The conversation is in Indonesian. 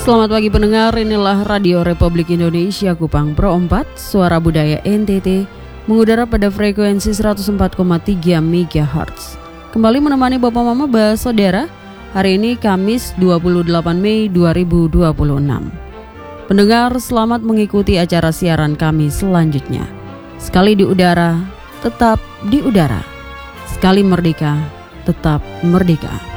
Selamat pagi pendengar, inilah Radio Republik Indonesia Kupang Pro 4, Suara Budaya NTT, mengudara pada frekuensi 104,3 MHz. Kembali menemani Bapak Mama Saudara, hari ini Kamis 28 Mei 2026. Pendengar, selamat mengikuti acara siaran kami selanjutnya. Sekali di udara, tetap di udara. Sekali merdeka, tetap merdeka.